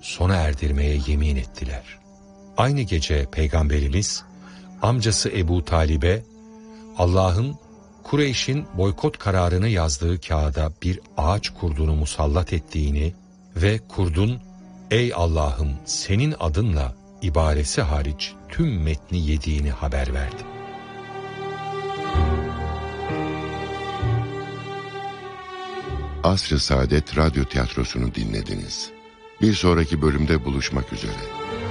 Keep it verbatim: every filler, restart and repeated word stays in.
sona erdirmeye yemin ettiler. Aynı gece Peygamberimiz amcası Ebu Talib'e Allah'ın Kureyş'in boykot kararını yazdığı kağıda bir ağaç kurdunu musallat ettiğini ve kurdun "Ey Allah'ım senin adınla" ibaresi hariç tüm metni yediğini haber verdi. Asr-ı Saadet Radyo Tiyatrosu'nu dinlediniz. Bir sonraki bölümde buluşmak üzere.